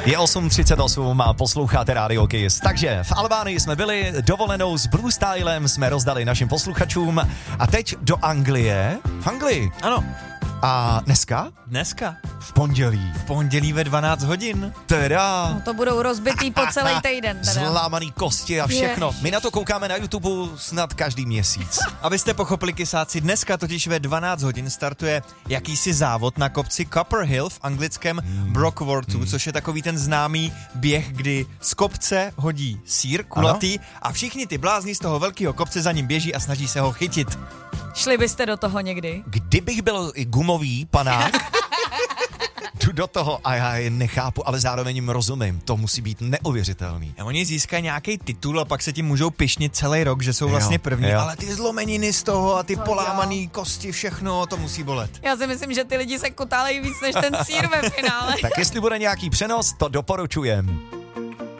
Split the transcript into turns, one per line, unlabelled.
Je 8:38 a posloucháte Radio Kiss. Takže v Albánii jsme byli, dovolenou s Blue Stylem jsme rozdali našim posluchačům a teď do Anglie. V Anglii.
Ano.
A dneska?
Dneska.
V pondělí.
V pondělí ve 12 hodin.
Teda.
No to budou rozbitý po celý týden. Teda.
Zlámaný kosti a všechno. My na to koukáme na YouTube snad každý měsíc.
Abyste pochopili, kysáci, dneska totiž ve 12 hodin startuje jakýsi závod na kopci Copper Hill v anglickém Brockworthu, což je takový ten známý běh, kdy z kopce hodí sýr kulatý a všichni ty blázni z toho velkého kopce za ním běží a snaží se ho chytit.
Šli byste do toho někdy?
Kdybych byl gumový panák, jdu do toho a já je nechápu, ale zároveň jim rozumím. To musí být neuvěřitelný.
A oni získají nějaký titul a pak se tím můžou pyšnit celý rok, že jsou vlastně první, ale ty zlomeniny z toho a ty polámaný kosti, všechno, to musí bolet.
Já si myslím, že ty lidi se kutálejí víc než ten sýr ve finále.
Tak jestli bude nějaký přenos, to doporučujem.